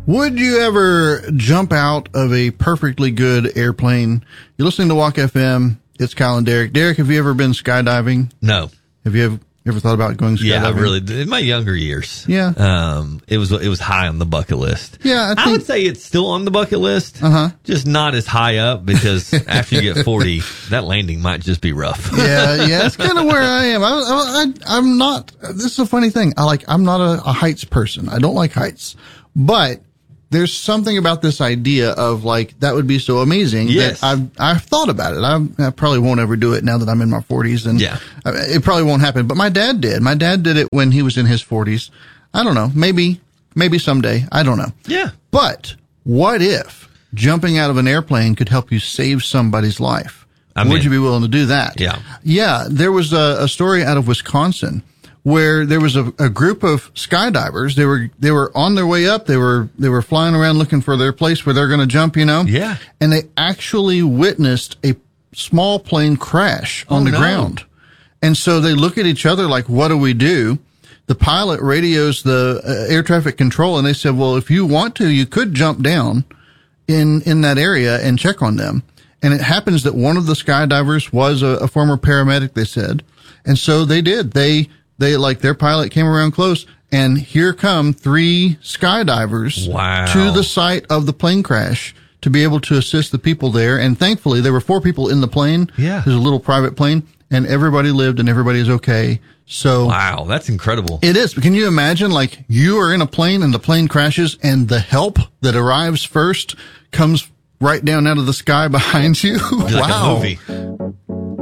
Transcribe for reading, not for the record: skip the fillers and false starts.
Would you ever jump out of a perfectly good airplane? You're listening to Walk FM. It's Kyle and Derek. Derek, have you ever been skydiving? No. Have you ever thought about going skydiving? Yeah, really. In my younger years. Yeah. It was high on the bucket list. Yeah, I would say it's still on the bucket list. Just not as high up because after you get 40, that landing might just be rough. Yeah, that's kind of where I am. I'm not. This is a funny thing. I'm not a heights person. I don't like heights, but there's something about this idea of that would be so amazing. Yes. That I've thought about it. I probably won't ever do it now that I'm in my 40s, and it probably won't happen. But my dad did. My dad did it when he was in his 40s. I don't know. Maybe someday. I don't know. Yeah. But what if jumping out of an airplane could help you save somebody's life? Would you be willing to do that? Yeah. Yeah. There was a story out of Wisconsin where there was a group of skydivers. They were on their way up. They were flying around looking for their place where they're going to jump, Yeah. And they actually witnessed a small plane crash on the ground. And so they look at each other like, what do we do? The pilot radios the air traffic control, and they said, well, if you want to, you could jump down in that area and check on them. And it happens that one of the skydivers was a former paramedic, they said. And so they did. Their pilot came around close, and here come 3 skydivers to the site of the plane crash to be able to assist the people there. And thankfully, there were 4 people in the plane. Yeah. There's a little private plane, and everybody lived and everybody is okay. So. Wow, that's incredible. It is. But can you imagine, you are in a plane and the plane crashes and the help that arrives first comes right down out of the sky behind you? Like a movie.